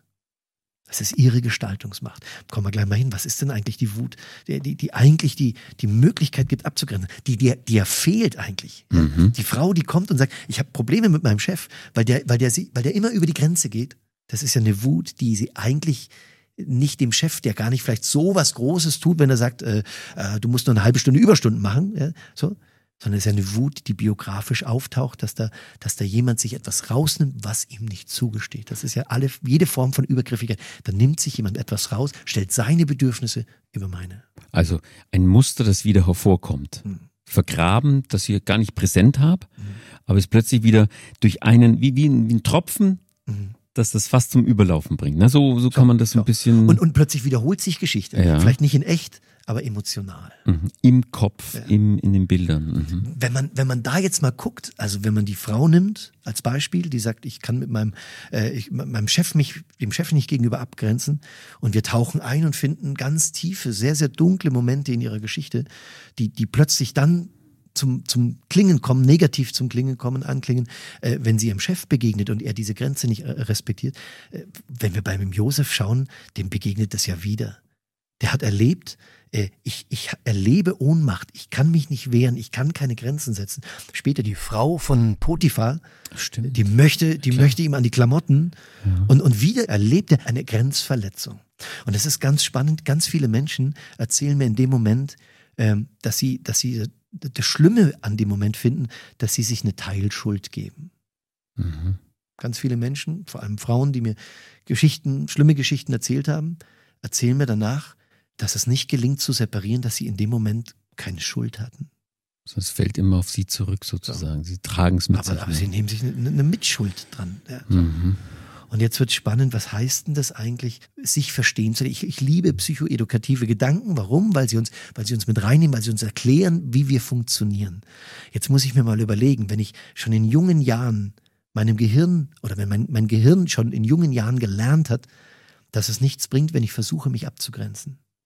Es ist ihre Gestaltungsmacht. Kommen wir gleich mal hin. Was ist denn eigentlich die Wut, die, die, die eigentlich die, die Möglichkeit gibt abzugrenzen, die dir die ja fehlt eigentlich. Mhm. Die Frau, die kommt und sagt, ich habe Probleme mit meinem Chef, weil der, weil der sie, weil der immer über die Grenze geht. Das ist ja eine Wut, die sie eigentlich nicht dem Chef, der gar nicht vielleicht so was Großes tut, wenn er sagt, äh, äh, du musst nur eine halbe Stunde Überstunden machen, ja, so, sondern es ist ja eine Wut, die biografisch auftaucht, dass da, dass da jemand sich etwas rausnimmt, was ihm nicht zugesteht. Das ist ja alle, jede Form von Übergriffigkeit. Da nimmt sich jemand etwas raus, stellt seine Bedürfnisse über meine. Also ein Muster, das wieder hervorkommt. Hm. Vergraben, das ich gar nicht präsent habe, hm. aber es plötzlich wieder durch einen, wie, wie, ein, wie ein Tropfen, hm. dass das fast zum Überlaufen bringt. Na, so, so kann man das so ein bisschen... Und, und plötzlich wiederholt sich Geschichte. Ja. Vielleicht nicht in echt, aber emotional. Mhm. Im Kopf, ja. im, in den Bildern. Mhm. Wenn man, wenn man da jetzt mal guckt, also wenn man die Frau nimmt als Beispiel, die sagt, ich kann mit meinem, äh, ich, meinem Chef mich, dem Chef nicht gegenüber abgrenzen und wir tauchen ein und finden ganz tiefe, sehr, sehr dunkle Momente in ihrer Geschichte, die, die plötzlich dann zum, zum Klingen kommen, negativ zum Klingen kommen, anklingen, äh, wenn sie ihrem Chef begegnet und er diese Grenze nicht äh, respektiert. Äh, wenn wir beim Josef schauen, dem begegnet das ja wieder. Der hat erlebt, äh, ich, ich erlebe Ohnmacht, ich kann mich nicht wehren, ich kann keine Grenzen setzen. Später die Frau von Potiphar, Stimmt. die möchte, die möchte ihm an die Klamotten ja. und, und wieder erlebt er eine Grenzverletzung. Und es ist ganz spannend, ganz viele Menschen erzählen mir in dem Moment, ähm, dass sie, dass sie das Schlimme an dem Moment finden, dass sie sich eine Teilschuld geben. Mhm. Ganz viele Menschen, vor allem Frauen, die mir Geschichten, schlimme Geschichten erzählt haben, erzählen mir danach, dass es nicht gelingt zu separieren, dass sie in dem Moment keine Schuld hatten. Es fällt immer auf sie zurück sozusagen. Sie tragen es mit aber, sich. Aber sie nehmen sich eine, eine Mitschuld dran. Ja, so. mhm. Und jetzt wird spannend, was heißt denn das eigentlich, sich verstehen zu. Ich, ich liebe psychoedukative Gedanken. Warum? Weil sie uns, weil sie uns mit reinnehmen, weil sie uns erklären, wie wir funktionieren. Jetzt muss ich mir mal überlegen, wenn ich schon in jungen Jahren meinem Gehirn oder wenn mein, mein Gehirn schon in jungen Jahren gelernt hat, dass es nichts bringt, wenn ich versuche, mich abzugrenzen.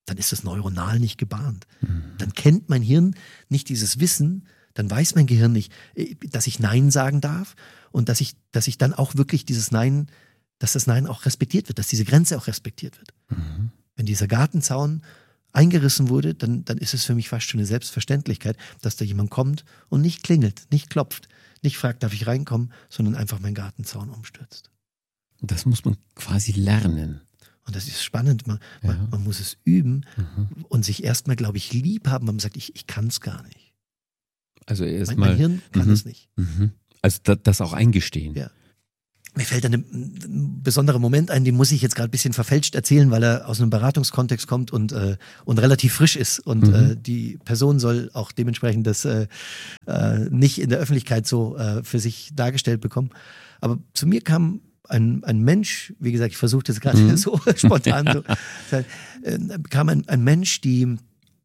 dann ist das neuronal nicht gebahnt. Mhm. Dann kennt mein Hirn nicht dieses Wissen, dann weiß mein Gehirn nicht, dass ich Nein sagen darf und dass ich, dass ich dann auch wirklich dieses Nein, dass das Nein auch respektiert wird, dass diese Grenze auch respektiert wird. Mhm. Wenn dieser Gartenzaun eingerissen wurde, dann, dann ist es für mich fast schon eine Selbstverständlichkeit, dass da jemand kommt und nicht klingelt, nicht klopft, nicht fragt, darf ich reinkommen, sondern einfach meinen Gartenzaun umstürzt. Das muss man quasi lernen. Und das ist spannend, man, ja. man, man muss es üben mhm. und sich erstmal, glaube ich, lieb haben, wenn man sagt, ich, ich kann es gar nicht. Also erstmal. Mein, mein Hirn kann es mhm. nicht. Mhm. Also das, das auch eingestehen. Ja. Mir fällt ein, ein besonderer Moment ein, den muss ich jetzt gerade ein bisschen verfälscht erzählen, weil er aus einem Beratungskontext kommt und, äh, und relativ frisch ist. Und mhm. äh, die Person soll auch dementsprechend das äh, äh, nicht in der Öffentlichkeit so äh, für sich dargestellt bekommen. Aber zu mir kam ein, ein Mensch, wie gesagt, ich versuche das gerade mhm. so spontan, so, äh, kam ein, ein Mensch, die,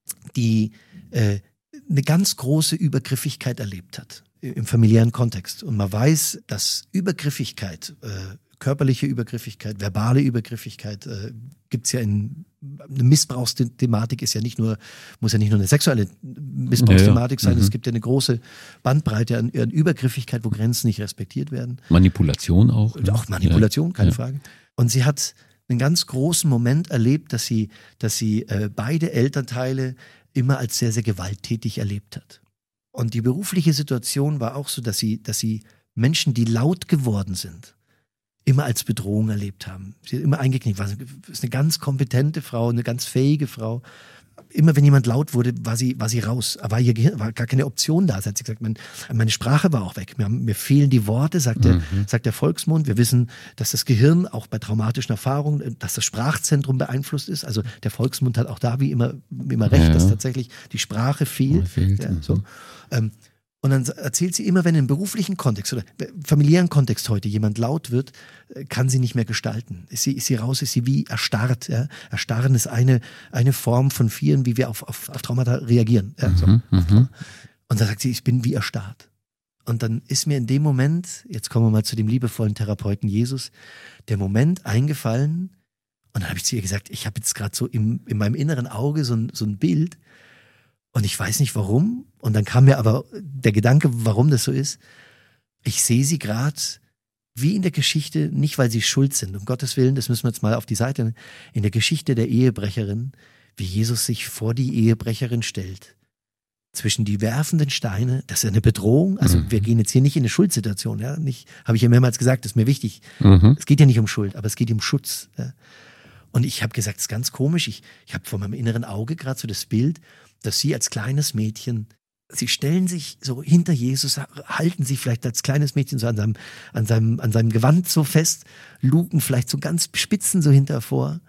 die äh, eine ganz große Übergriffigkeit erlebt hat im familiären Kontext. Und man weiß, dass Übergriffigkeit, äh, körperliche Übergriffigkeit, verbale Übergriffigkeit, äh, gibt's ja in, eine Missbrauchsthematik ist ja nicht nur, muss ja nicht nur eine sexuelle Missbrauchsthematik ja, ja. sein, mhm. es gibt ja eine große Bandbreite an, an Übergriffigkeit, wo Grenzen nicht respektiert werden. Manipulation auch. Ne? Auch Manipulation, ja. keine ja. Frage. Und sie hat einen ganz großen Moment erlebt, dass sie, dass sie äh, beide Elternteile immer als sehr, sehr gewalttätig erlebt hat. Und die berufliche Situation war auch so, dass sie, dass sie Menschen, die laut geworden sind, immer als Bedrohung erlebt haben. Sie hat immer eingeknickt. War, ist eine ganz kompetente Frau, eine ganz fähige Frau. Immer wenn jemand laut wurde, war sie, war sie raus. War ihr Gehirn, war gar keine Option da. Sie hat sie gesagt, mein, meine Sprache war auch weg. Mir, mir fehlen die Worte, sagt, mhm. der, sagt der Volksmund. Wir wissen, dass das Gehirn auch bei traumatischen Erfahrungen, dass das Sprachzentrum beeinflusst ist. Also der Volksmund hat auch da wie immer, wie immer recht, ja. dass tatsächlich die Sprache fehlt. fehlt ja, so. ähm, Und dann erzählt sie immer, wenn im beruflichen Kontext oder familiären Kontext heute jemand laut wird, kann sie nicht mehr gestalten. Ist sie, ist sie raus, ist sie wie erstarrt. Ja? Erstarren ist eine, eine Form von vielen, wie wir auf, auf, auf Traumata reagieren. Ja? So. Mhm, mhm. Und dann sagt sie, ich bin wie erstarrt. Und dann ist mir in dem Moment, jetzt kommen wir mal zu dem liebevollen Therapeuten Jesus, der Moment eingefallen. Und dann habe ich zu ihr gesagt, ich habe jetzt gerade so im, in meinem inneren Auge so ein, so ein Bild. Und ich weiß nicht warum. Und dann kam mir aber der Gedanke, warum das so ist. Ich sehe sie gerade wie in der Geschichte, nicht weil sie schuld sind, um Gottes Willen, das müssen wir jetzt mal auf die Seite nehmen, in der Geschichte der Ehebrecherin, wie Jesus sich vor die Ehebrecherin stellt. Zwischen die werfenden Steine, das ist eine Bedrohung. Also mhm. wir gehen jetzt hier nicht in eine Schuldsituation. Ja? Nicht, habe ich ja mehrmals gesagt, das ist mir wichtig. Mhm. Es geht ja nicht um Schuld, aber es geht um Schutz. Ja? Und ich habe gesagt, es ist ganz komisch. Ich, ich habe vor meinem inneren Auge gerade so das Bild, dass sie als kleines Mädchen, sie stellen sich so hinter Jesus, halten sich vielleicht als kleines Mädchen so an seinem, an seinem, an seinem Gewand so fest, luken vielleicht so ganz spitzen so hinter vor.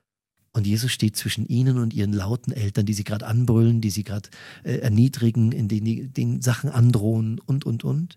Und Jesus steht zwischen ihnen und ihren lauten Eltern, die sie gerade anbrüllen, die sie gerade äh, erniedrigen, in denen die den Sachen androhen und, und, und.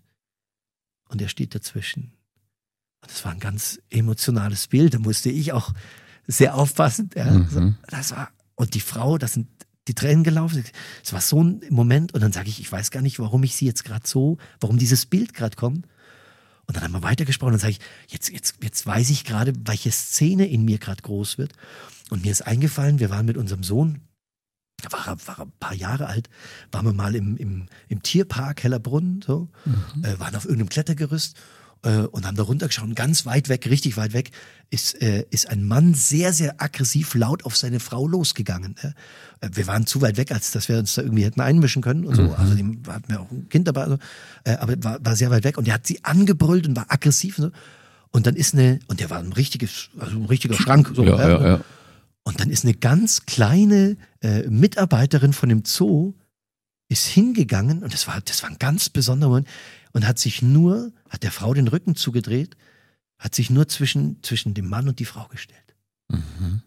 Und er steht dazwischen. Und das war ein ganz emotionales Bild, da musste ich auch sehr aufpassen. Ja. Mhm. Das war, und die Frau, das sind die Tränen gelaufen. Es war so ein Moment und dann sage ich, ich weiß gar nicht, warum ich sie jetzt gerade so, warum dieses Bild gerade kommt. Und dann haben wir weitergesprochen und dann sage ich, jetzt, jetzt, jetzt weiß ich gerade, welche Szene in mir gerade groß wird. Und mir ist eingefallen, wir waren mit unserem Sohn, da war er, war er ein paar Jahre alt, waren wir mal im, im, im Tierpark Hellerbrunn, so, mhm. äh, waren auf irgendeinem Klettergerüst äh, und haben da runtergeschaut. Und ganz weit weg, richtig weit weg, ist, äh, ist ein Mann sehr, sehr aggressiv laut auf seine Frau losgegangen. Äh. Wir waren zu weit weg, als dass wir uns da irgendwie hätten einmischen können und so. Mhm. Also dem hatten wir auch ein Kind dabei, also, äh, aber war, war sehr weit weg und der hat sie angebrüllt und war aggressiv und so. Und dann ist eine, und der war ein richtiges, also ein richtiger Schrank. So, ja, ja, ja. Und dann ist eine ganz kleine äh, Mitarbeiterin von dem Zoo ist hingegangen und das war, das war ein ganz besonderer Moment und hat sich nur, hat der Frau den Rücken zugedreht, hat sich nur zwischen, zwischen dem Mann und die Frau gestellt. Mhm.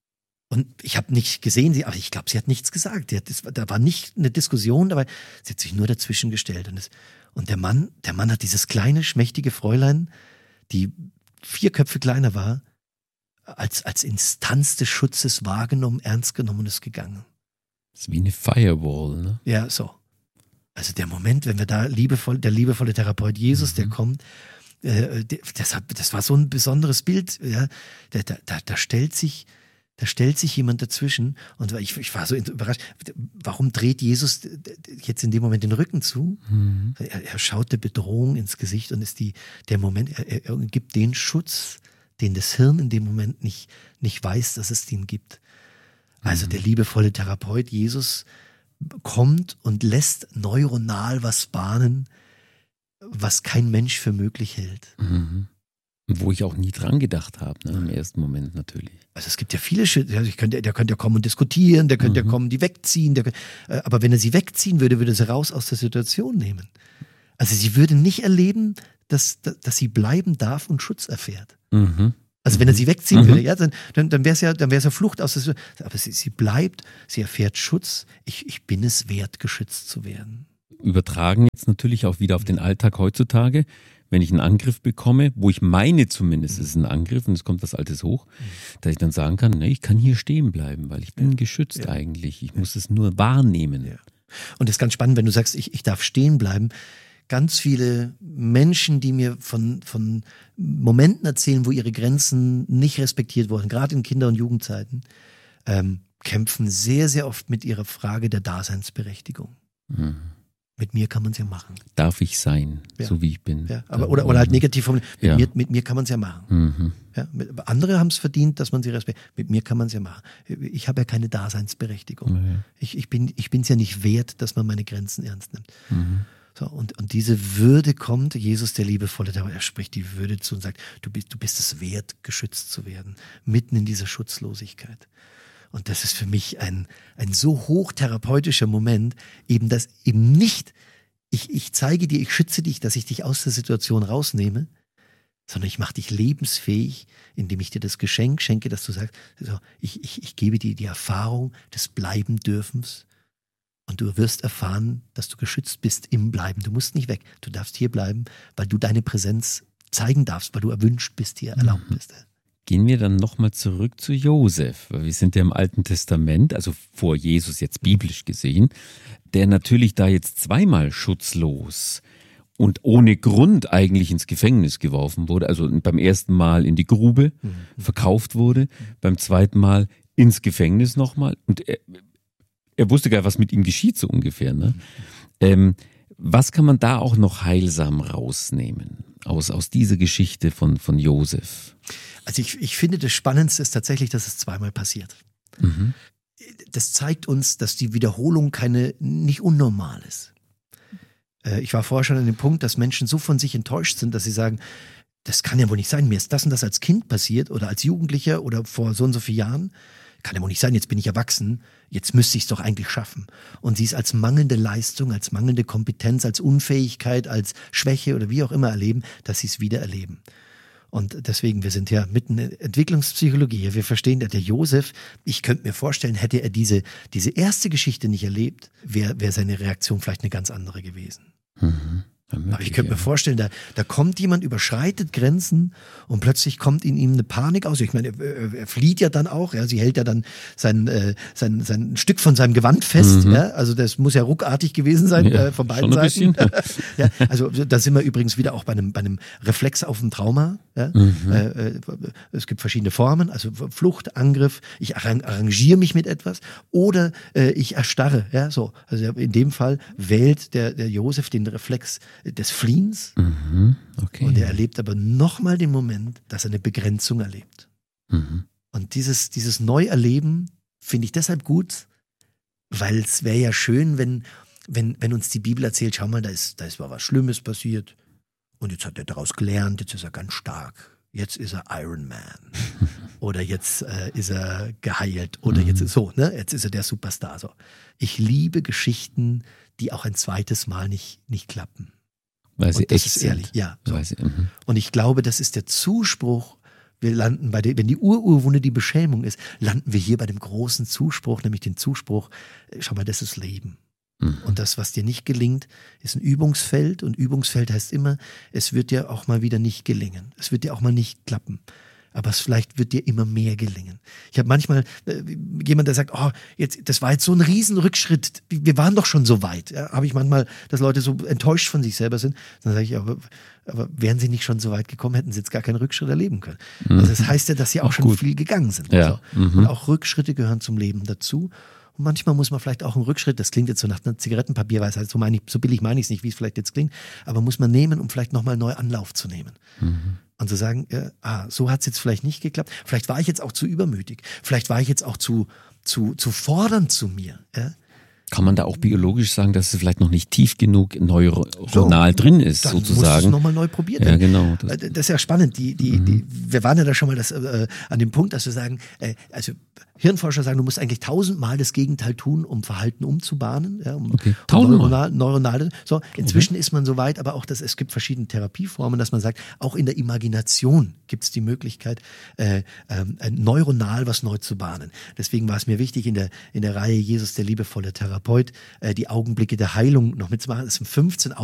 Und ich habe nicht gesehen, sie, aber ich glaube, sie hat nichts gesagt. Die hat, das, da war nicht eine Diskussion, aber sie hat sich nur dazwischen gestellt. Und, das, und der Mann, der Mann hat dieses kleine, schmächtige Fräulein, die vier Köpfe kleiner war, als, als Instanz des Schutzes wahrgenommen, ernst genommen und ist gegangen. Das ist wie eine Firewall, ne? Ja, so. Also der Moment, wenn wir da liebevoll, der liebevolle Therapeut Jesus, mhm. der kommt, äh, das, hat, das war so ein besonderes Bild. Ja, da, da, da stellt sich Da stellt sich jemand dazwischen und ich, ich war so überrascht, warum dreht Jesus jetzt in dem Moment den Rücken zu? Mhm. Er, er schaut der Bedrohung ins Gesicht und ist die, der Moment, er, er gibt den Schutz, den das Hirn in dem Moment nicht, nicht weiß, dass es den gibt. Also mhm. der liebevolle Therapeut Jesus kommt und lässt neuronal was bahnen, was kein Mensch für möglich hält. Mhm. Wo ich auch nie dran gedacht habe, ne, im ersten Moment natürlich. Also es gibt ja viele Schritte, also ich könnte, der könnte ja kommen und diskutieren, der könnte mhm. ja kommen, die wegziehen, der, äh, aber wenn er sie wegziehen würde, würde er sie raus aus der Situation nehmen. Also sie würde nicht erleben, dass, dass, dass sie bleiben darf und Schutz erfährt. Mhm. Also wenn er sie wegziehen mhm. würde, ja, dann, dann, dann wäre es ja, dann wäre es ja Flucht aus der Situation. Aber sie, sie bleibt, sie erfährt Schutz. Ich, ich bin es wert, geschützt zu werden. Übertragen jetzt natürlich auch wieder auf den Alltag heutzutage. Wenn ich einen Angriff bekomme, wo ich meine zumindest, es ist ein Angriff und es kommt was Altes hoch, dass ich dann sagen kann, ne, ich kann hier stehen bleiben, weil ich bin ja. geschützt ja. eigentlich. Ich ja. muss es nur wahrnehmen. Ja. Und das ist ganz spannend, wenn du sagst, ich, ich darf stehen bleiben. Ganz viele Menschen, die mir von, von Momenten erzählen, wo ihre Grenzen nicht respektiert wurden, gerade in Kinder- und Jugendzeiten, ähm, kämpfen sehr, sehr oft mit ihrer Frage der Daseinsberechtigung. Mhm. Mit mir kann man es ja machen. Darf ich sein, ja. so wie ich bin. Ja, aber, oder, oder halt negativ formuliert, mit, ja. mir, mit mir kann man es ja machen. Mhm. Ja, mit, andere haben es verdient, dass man sie respektiert. Mit mir kann man es ja machen. Ich habe ja keine Daseinsberechtigung. Mhm. Ich, ich bin ich bin's ja nicht wert, dass man meine Grenzen ernst nimmt. Mhm. So, und, und diese Würde kommt, Jesus der Liebevolle, er spricht die Würde zu und sagt, du bist, du bist es wert, geschützt zu werden, mitten in dieser Schutzlosigkeit. Und das ist für mich ein, ein so hochtherapeutischer Moment, eben das eben nicht, ich, ich zeige dir, ich schütze dich, dass ich dich aus der Situation rausnehme, sondern ich mache dich lebensfähig, indem ich dir das Geschenk schenke, dass du sagst, so, ich, ich, ich gebe dir die Erfahrung des Bleibendürfens und du wirst erfahren, dass du geschützt bist im Bleiben. Du musst nicht weg, du darfst hier bleiben, weil du deine Präsenz zeigen darfst, weil du erwünscht bist, hier erlaubt mhm. bist. Gehen wir dann nochmal zurück zu Josef, weil wir sind ja im Alten Testament, also vor Jesus jetzt biblisch gesehen, der natürlich da jetzt zweimal schutzlos und ohne Grund eigentlich ins Gefängnis geworfen wurde, also beim ersten Mal in die Grube mhm. verkauft wurde, mhm. beim zweiten Mal ins Gefängnis nochmal und er, er wusste gar nicht, was mit ihm geschieht so ungefähr. Ne? Mhm. Ähm, was kann man da auch noch heilsam rausnehmen aus, aus dieser Geschichte von, von Josef? Also ich, ich finde, das Spannendste ist tatsächlich, dass es zweimal passiert. Mhm. Das zeigt uns, dass die Wiederholung keine, nicht unnormal ist. Äh, ich war vorher schon an dem Punkt, dass Menschen so von sich enttäuscht sind, dass sie sagen, das kann ja wohl nicht sein, mir ist das und das als Kind passiert oder als Jugendlicher oder vor so und so vielen Jahren. Kann ja wohl nicht sein, jetzt bin ich erwachsen, jetzt müsste ich es doch eigentlich schaffen. Und sie es als mangelnde Leistung, als mangelnde Kompetenz, als Unfähigkeit, als Schwäche oder wie auch immer erleben, dass sie es wieder erleben. Und deswegen, wir sind ja mitten in Entwicklungspsychologie. Wir verstehen, der Josef, ich könnte mir vorstellen, hätte er diese, diese erste Geschichte nicht erlebt, wäre wär seine Reaktion vielleicht eine ganz andere gewesen. Mhm. Aber ich könnte mir vorstellen, da, da kommt jemand, überschreitet Grenzen und plötzlich kommt in ihm eine Panik aus. Ich meine, er, er flieht ja dann auch, ja, sie hält ja dann sein, äh, sein, sein Stück von seinem Gewand fest, mhm. ja, also das muss ja ruckartig gewesen sein, ja, äh, von beiden Seiten. Ja, also da sind wir übrigens wieder auch bei einem, bei einem Reflex auf ein Trauma. Ja. Mhm. Äh, es gibt verschiedene Formen, also Flucht, Angriff, ich arrangiere mich mit etwas oder äh, ich erstarre. Ja, so. Also in dem Fall wählt der, der Josef den Reflex des Fliehens mhm, okay. und er erlebt aber nochmal den Moment, dass er eine Begrenzung erlebt. Mhm. Und dieses, dieses Neuerleben finde ich deshalb gut, weil es wäre ja schön, wenn, wenn, wenn uns die Bibel erzählt, schau mal, da ist, da ist mal was Schlimmes passiert und jetzt hat er daraus gelernt, jetzt ist er ganz stark, jetzt ist er Iron Man oder jetzt äh, ist er geheilt oder mhm. jetzt ist so, ne? Jetzt ist er der Superstar. So. Ich liebe Geschichten, die auch ein zweites Mal nicht, nicht klappen. Weil sie und das echt ist ehrlich, sind. ja. So. Sie, mhm. Und ich glaube, das ist der Zuspruch. Wir landen bei der, wenn die Ururwunde die Beschämung ist, landen wir hier bei dem großen Zuspruch, nämlich den Zuspruch, schau mal, das ist Leben. Mhm. Und das, was dir nicht gelingt, ist ein Übungsfeld. Und Übungsfeld heißt immer, es wird dir auch mal wieder nicht gelingen. Es wird dir auch mal nicht klappen. aber es vielleicht wird dir immer mehr gelingen. Ich habe manchmal äh, jemand, der sagt, oh, jetzt, das war jetzt so ein Riesenrückschritt, wir waren doch schon so weit. Ja, habe ich manchmal, dass Leute so enttäuscht von sich selber sind. Dann sage ich, aber, aber wären sie nicht schon so weit gekommen, hätten sie jetzt gar keinen Rückschritt erleben können. Mhm. Also das heißt ja, dass sie auch, auch schon gut. viel gegangen sind. Ja. Also. Mhm. Und auch Rückschritte gehören zum Leben dazu. Und manchmal muss man vielleicht auch einen Rückschritt, das klingt jetzt so nach einer Zigarettenpapierweisheit, so, meine ich, so billig meine ich es nicht, wie es vielleicht jetzt klingt, aber muss man nehmen, um vielleicht nochmal neu Anlauf zu nehmen. Mhm. Und zu sagen, ja, ah, so hat es jetzt vielleicht nicht geklappt, vielleicht war ich jetzt auch zu übermütig, vielleicht war ich jetzt auch zu, zu, zu fordernd zu mir. Ja? Kann man da auch biologisch sagen, dass es vielleicht noch nicht tief genug neuronal so, drin ist, dann sozusagen? Dann muss es nochmal neu probieren. Ja, genau. Das, das ist ja spannend. Die, die, mhm. die, wir waren ja da schon mal das, äh, an dem Punkt, dass wir sagen, äh, also Hirnforscher sagen, du musst eigentlich tausendmal das Gegenteil tun, um Verhalten umzubahnen. Ja, um, okay. um neuronal, neuronale. So, inzwischen okay. ist man so weit, aber auch, dass es gibt verschiedene Therapieformen, dass man sagt, auch in der Imagination gibt es die Möglichkeit, äh, äh, neuronal was neu zu bahnen. Deswegen war es mir wichtig, in der, in der Reihe Jesus, der liebevolle Therapeut, äh, die Augenblicke der Heilung noch mitzumachen. Es sind fünfzehn